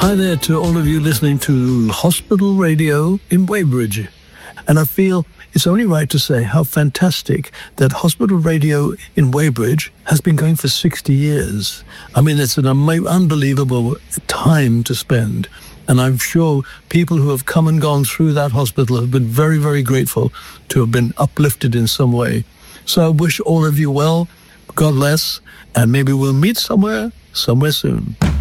Hi there to all of you listening to Hospital Radio in Weybridge. And I feel it's only right to say how fantastic that Hospital Radio in Weybridge has been going for 60 years. I mean, it's an unbelievable time to spend. And I'm sure people who have come and gone through that hospital have been very, very grateful to have been uplifted in some way. So I wish all of you well, God bless, and maybe we'll meet somewhere soon.